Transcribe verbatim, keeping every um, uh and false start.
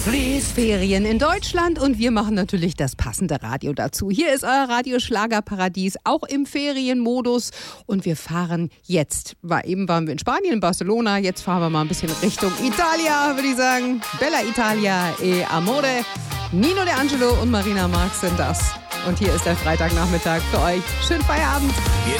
Ferien in Deutschland und wir machen natürlich das passende Radio dazu. Hier ist euer Radio-Schlagerparadies, auch im Ferienmodus. Und wir fahren jetzt, war, eben waren wir in Spanien, in Barcelona, jetzt fahren wir mal ein bisschen Richtung Italia, würde ich sagen. Bella Italia e Amore. Nino De Angelo und Marina Marx sind das. Und hier ist der Freitagnachmittag für euch. Schönen Feierabend. You